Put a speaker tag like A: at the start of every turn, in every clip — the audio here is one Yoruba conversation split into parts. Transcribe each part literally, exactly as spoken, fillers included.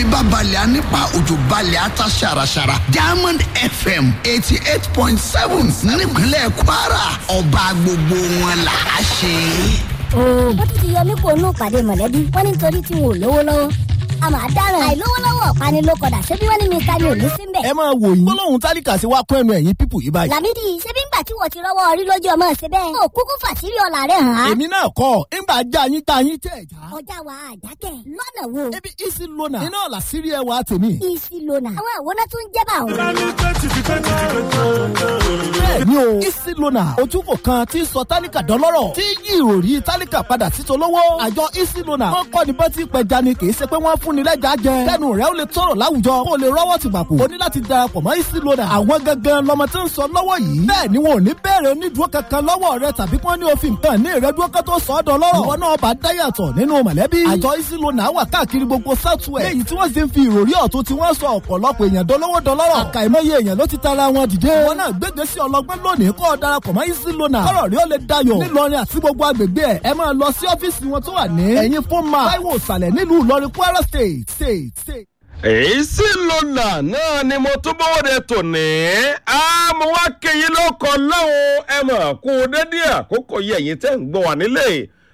A: bómi bá balẹ̀ á nípa òjò balẹ̀ á ta ṣàràṣàrà Diamond F M eighty eight point seven nípínlẹ̀ Kwara ọba gbogbo wọn là á ṣe.
B: ó tún ti yọ mí kó nù pàdé mọ̀lẹ́bí wọ́n ní nítorí tí wọn ò lówó lọ́wọ́ a máa dáràn àìlówó lọ́wọ́ ọ̀pani ló kọ̀dà ṣé bí wọ́n ní mi ta ni ò ní sí mbẹ̀.
C: ẹ máa wò yín gbólóhùn tálíkà sí wa kún ẹnu ẹ̀yìn pípù yìí báyìí.
B: Lámídì ṣé bí ńgbà tí wọ́n ti rọ́wọ́ orí lójú ọmọ ṣe bẹ́ẹ̀. ó kúkú fàṣírí ọ̀la rẹ̀ hàn án.
C: èmi náà kọ́ ńgbà já yín tá yín tẹ̀ já.
B: ọjà wa àjákẹ́ lọ́nà wo.
C: ebi isi lona iná ọ̀la sírí ẹ wa tèmi.
B: isi lona àwọn àwòrán tó ń jẹ́ bá òun.
C: bẹ́ẹ̀ni o isi lona ojúkò kan tí ń sọ tálíkà dọ́lọ́rọ̀ tí yí ìròrí tálíkà padà sí tolówó. àjọ isi lona wọ́n kọ́ ni bọ́tí pẹja ni kì í ṣe pé wọ́n fún ni lẹ́jà jẹ. kẹ́nu rẹ̀ ó lè tọrọ láwùjọ kó o lè rọ́wọ́ ti gbàpò. o ní láti darapọ̀ mọ́ isi lona. àwọn gangan lọmọ tí ń sọ lọ́wọ́ yìí. bẹ́ẹ̀ ni wọn ò ní bẹ̀rẹ̀ onídùúró kankan lọ́wọ́ rẹ tàbí kí wọ́n ní òfin nǹkan ní ìrẹ́dúró kan tó sọ ọ́ dọ́lọ́rọ̀. ìwọ náà bá dáyàtọ̀ nínú mọ̀lẹ́bí. àjọ isi lona wà káàkiri gbogbo southwest. léyìí tí wọ́n sì ń fi ìròrí ọ̀tún tí wọ́n sọ ọ̀pọ̀lọpọ̀ èèyàn dolówó dọlọ́rọ̀. àkàìmọye èèyàn ló ti tara wọn dìde. wọn náà gbégbé sí ọlọ́gbọ́n lónìí kó o darapọ̀ mọ́ isi lona. kọ́rọ̀ rí ó lè dayọ̀. nílọrin àti gbogbo agbègbè ẹ̀ ẹ máa lọ sí ọ́fíìsì wọn tó wà ní. ẹ̀yìn fún ma Táíwò ìsàlẹ̀ nílùú Ìlọrin Kwara state state state.
D: èyí lọ́nà náà ni mo tún bọ́wọ́de tòní àmọ́ wá kéyìn lóko lọ́hùn ẹ mọ̀ kú dédé àkókò yìí ẹ̀yin tẹ́ ń gbọ́ wà nílé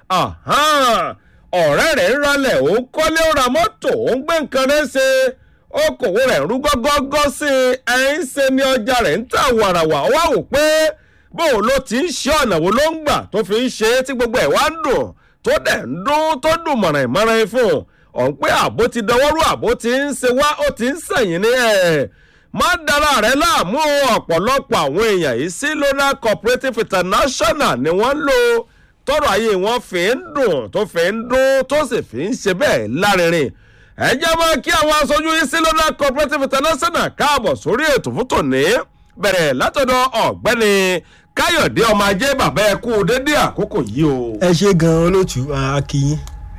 D: ọ̀rẹ́ rẹ̀ ń ralẹ̀ ó ń kọ́lé ó ra mọ́tò ó ń gbé nǹkan rẹ̀ ṣe okòwò rẹ̀ ń rú gọ́gọ́gọ́ sí i ẹ̀ ń ṣe ní ọjà rẹ̀ ń tà wàràwà ó wá wò pé bóun ló ti ń ṣe ọ̀nà wo ló ń gbà tó fi ń ṣe é tí gbogbo ẹ̀ wá ń dùn tó dẹ̀ ń dún tó dùn mọ̀ràn ìmọ̀ràn fún un ọ̀n pé àbó ti dọwọ́rú àbó ti ń ṣe wá ó ti ń sẹ̀yìn ní ẹ̀ má dára rẹ̀ láàmú ọ̀pọ̀lọpọ̀ àwọn èèyàn yìí sí Lona Cooperative International ni wọ́n ń lò tọ́rọ̀ ayé wọn fi ń dùn tó fi ń dún tó sì fi ń ṣe bẹ́ẹ̀ lárinrin ẹ jẹ́ máa kí àwọn aṣojú yìí sí Lona Cooperative International káàbọ̀ sórí ètò fún tòní bẹ̀rẹ̀ látọ̀dọ̀ ọ̀gbẹ́ni Káyọ̀dé ọmọ ajé bàbá ẹ kú dédé àkókò yìí o.
E: ẹ ṣe gan-an olóòtú akínyín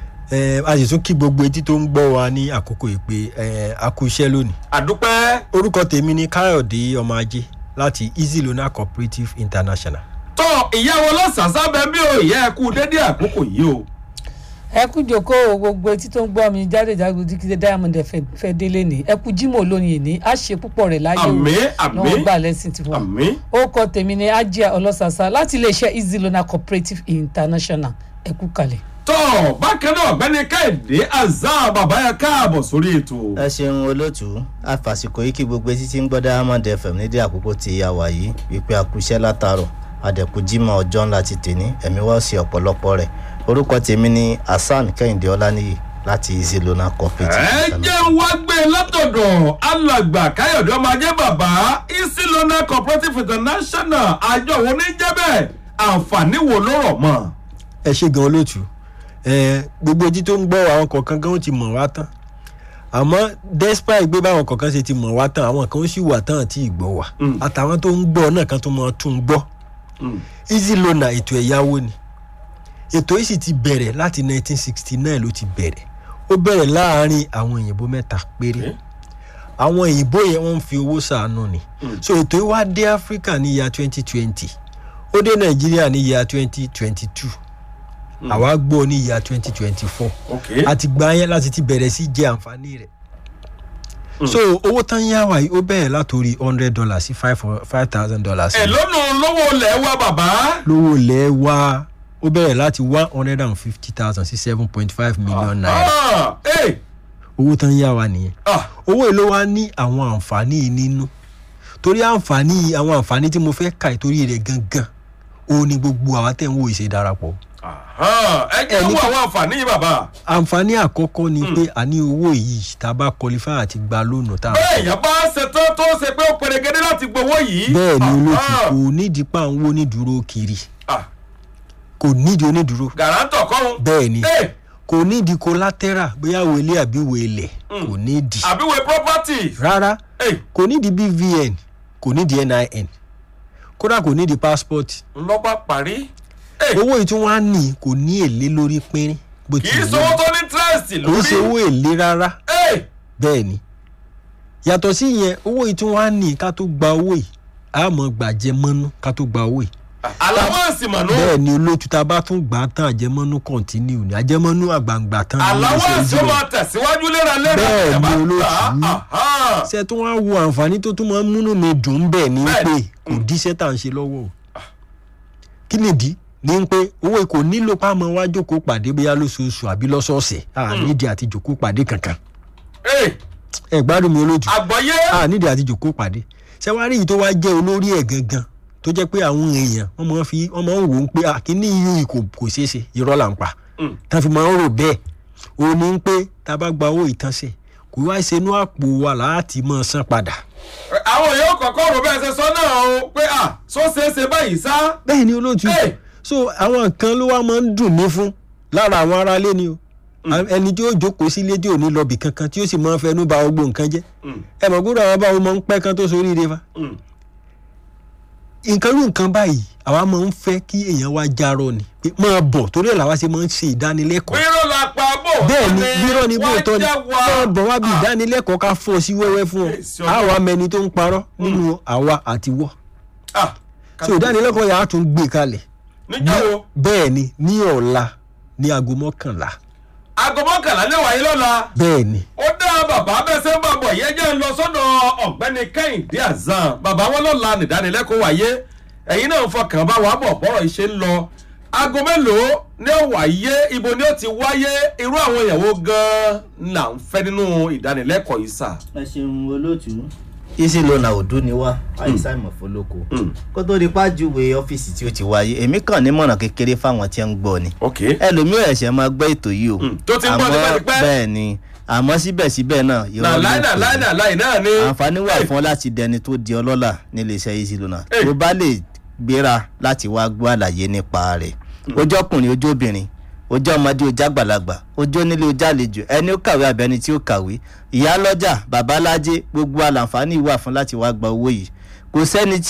E: a sì tún kí gbogbo etí tó ń gbọ́ wa ní àkókò ìpè a kú iṣẹ́ lónìí.
D: àdúpẹ́.
E: orúkọ tèmi ni Káyọ̀dé ọmọ ajé láti Easy Lona Cooperative International.
D: tọ́ ìyàwó lọ́sàsá bẹ́ẹ̀ bí o ìyá ẹ kú dédé àkókò yìí o.
F: ẹ kú jókòó gbogbo etí tó ń gbọ́ mi jáde-jáde díkídé Diamond fẹ́ délé ní ẹ kú Jímọ̀ lónìí ní a ṣe púpọ̀ rẹ̀ láyé o
D: àmín àmín
F: náà gbà lẹ́sìn tiwọn.
D: àmín.
F: ó kọ tèmi ní Ajia ọlọ́sàsá láti iléeṣẹ́ Easy Lona Cooperative International ẹ kú kalẹ̀.
D: tọ́ bákan náà ọ̀gbẹ́ni Káyọ̀dé azá bàbá yẹn káàbọ̀ sórí ètò.
G: ẹ ṣeun olóòtú àfàsìkò yìí kí gbogbo etí tí ń gbọ́ Diamond F M nídìí àkókò tí ìyá wa yìí wípé a kú iṣẹ́ látàárọ̀ àdẹ̀kù Jímọ̀ ọjọ́ ńlá ti tèní ẹ̀mí wá sí ọ̀pọ̀lọpọ̀ rẹ̀ orúkọ tèmi ni Hasan Kẹ́hìndé Ọláníyì láti Easy Lona Cooperative.
D: ẹ jẹ́ wá gbé látọ̀dọ̀ alàgbà Káyọ̀dé ọmọ ajé bàbá Easy Lona Cooperative International àjọ wo ní jẹ́ bẹ́ẹ̀ àǹfààní wo ló rọ̀ mọ́.
E: ẹ ṣe gan olóòtú gbogbo etí tó ń gbọ́ àwọn kọ̀ọ̀kan gan ó ti mọ̀ wá tán àmọ́ despite gbé báwọn kọ̀ọ̀kan ṣe ti mọ̀ wá tán àwọn kan ó sì wà tán àti ìgbọ́ wà àtàwọn tó ń gbọ́ náà kan tó mọ̀ tún gbọ́. Easy Lona ètò ẹ̀yáwó ni ètò yìí sì ti bẹ̀rẹ̀ láti nineteen sixty nine ló ti bẹ̀rẹ̀ ó bẹ̀rẹ̀ láàárín àwọn òyìnbó mẹ́ta péré àwọn òyìnbó yẹn wọ́n ń fi owó ṣàánú ni so ètò yìí wá dé Africa ní year twenty twenty ó dé Nàìjíríà ní year twenty twenty two àwa gbọ́ ní year twenty twenty four àti gbà yẹn láti ti bẹ̀rẹ̀ sí jẹ àǹfààní rẹ̀ so owó tán yá wa yìí ó bẹ̀rẹ̀ látòrí hundred dollars sí five five thousand dollars.
D: ẹ lónà lówó lẹ̀ wá bàbá.
E: lówó lẹ̀ wá ó bẹ̀rẹ̀ láti one hundred and fifty thousand sí seven point five million naira. owó tán yá wa nìyẹn. owó èlò wa ní àwọn àǹfààní nínú torí àǹfààní àwọn àǹfààní tí mo fẹ́ kà ìtorí rẹ̀ gangan ó ní gbogbo àwa tẹ̀ ń wo ìṣe darapọ̀.
D: ẹ jẹ́ wo àwọn àǹfààní yìí bàbá.
E: àǹfààní àkọ́kọ́ ni pé a ní owó yìí tá a bá qualify àti gba lónìí tá a.
D: bẹ́ẹ̀ yẹn bá ṣe tán tó ṣe pé ó pèrègede láti gbowó yìí.
E: bẹ́ẹ̀ ni olóòtú kò nídìí pa àwọn onídùúró kiri kò nídìí onídùúró.
D: gàrántọ̀ kọ́hún.
E: bẹ́ẹ̀ ni kò nídìí collateral bóyá wọlé àbí wọlé kò nídìí.
D: àbí wọ property.
E: rárá kò nídìí B V N kò nídìí N I N kódà kò nídìí passport.
D: ńlọ́ba parí.
E: owó yìí tí wọ́n á ní kò ní èlé lórí pínrín.
D: kì í sọ́wọ́ tó ní interest lórí.
E: kò í ṣe owó èlé rárá. bẹ́ẹ̀ ni yàtọ̀ sí yẹn owó yìí tí wọ́n á ní ká tó gba owó yìí a mọ̀ gbàjẹ́ mọ́nú ká tó gba owó yìí
D: aláwọ̀sì mọ̀nú.
E: bẹ́ẹ̀ ni olóòtú tá a bá tún gbà á tán àjẹmọ́nú kọ́ntínú ni àjẹmọ́nú àgbàǹgbà tán.
D: aláwọ̀sì ó máa tẹ̀síwájú léraléra.
E: bẹ́ẹ̀ ni olóòtú ṣe tó wá wo àǹfààní tó tún máa ń múnú mi dùn bẹ́ẹ̀ ni pé kò díṣẹ́ tá à ń ṣe lọ́wọ́ kí nìdí ní pé owó kò nílò pàmò wá jókòó pàdé bóyá lóṣooṣù àbí lọ́sọ̀ọ̀sẹ̀ àníìdí àti jókòó pàdé kankan. ẹ gbádùn mi olóòtú
D: àgbọ̀yé
E: àníìdí àti jókòó pàdé ṣé wàá rí èyí tó wá jẹ́ olórí ẹ̀ gangan tó jẹ́ pé àwọn èèyàn wọ́n máa fi wọ́n máa ń wò ó pé àkíní yìí kò kò ṣeé ṣe irọ́ là ń pa tá a fi máa ń rò bẹ́ẹ̀ òun ni pé tá a bá gba owó ìtànṣe kò wá ṣe inú àpò wa láti máa san padà.
D: àwọn èèyàn kọ̀ọ̀kan rò bẹ́ẹ̀ ṣe sọ náà o pé à sọ ṣeéṣe báyìí sá.
E: bẹ́ẹ̀ ni olóòtú so àwọn nǹkan ló wá máa ń dùn mí fún lára àwọn aráalé ni o ẹni tí ó jókòó sílé tí ò ní lọ bì kankan tí ó sì máa ń fẹnu ba gbogbo nǹkan jẹ́ ẹ mọ̀ gbọ́dọ̀ àwọn báwo máa ń pẹ́ kan tó sórí ire fa. nǹkan ló nǹkan báyìí àwa máa ń fẹ́ kí èèyàn wá jarọ ni pé máa bọ̀ torí ẹ̀ làwa ṣe máa ń ṣe ìdánilẹ́kọ̀ọ́.
D: bírò la pa bò.
E: bẹ́ẹ̀ ni bírò ni bò tọ́ ni máa bọ̀ wá bí ìdánilẹ́kọ̀ọ́ ká fọ́ sí wẹ́wẹ́ fún ọ àwa mẹni tó ń parọ́ nínú àwa àti wọ́. so ìdánilẹ́kọ̀ọ́ yà á tún gbé kalẹ̀.
D: níjọ́ wo.
E: bẹ́ẹ̀ ni ní ọ̀la ní aago mọ́kànlá.
D: aago mọ́kànlá lè wáyé lọ́la.
E: bẹ́ẹ̀ ni.
D: ó dá bàbá bẹ́sẹ̀ ń bàbọ̀ yẹn jẹ́ ń lọ sọ́dọ̀ ọ̀gbẹ́ni kẹ́hìndé azan bàbá wọn lọ́la nìdánilẹ́kọ̀ọ́ wáyé ẹ̀yin náà ń fọkàn bá wàá bọ̀ bọ́rọ̀ ìṣe ń lọ aago mélòó ní ó wáyé ibo ni ó ti wáyé irú àwọn ìyàwó gan-an là ń fẹ́ nínú ìdánilẹ́kọ̀ọ́ yìí sà.
G: ẹ ṣeun olóòtú easy loan àwòdú ni wá àyíṣà ìmọ̀fólókò kó tó di pájúwe ọ́fíìsì tí ó ti wáyé èmi kàn nímọ̀ràn kékeré fáwọn tí ń gbọ́ ni ẹlòmíràn ẹ̀ṣẹ̀ máa gbọ́ ètò yìí o àmọ́ bẹ́ẹ̀ ni àmọ́ síbẹ̀síbẹ̀ náà àǹfààní wà fún ọ láti dẹni tó di ọlọ́lá nílé iṣẹ́ easy loan tó bá lè gbéra láti wá gbọ́ àlàyé nípa rẹ̀ ojú ọkùnrin ojú obìnrin ojú ọmọdé ojú àgbàlagbà ojú onílé ojú àlejò ẹni ó kàwé àbẹni tí ó kàwé ìyá lọ́jà babalájé gbogbo àlàǹfààní wà fún láti wá gba owó yìí kò sẹ́ni tí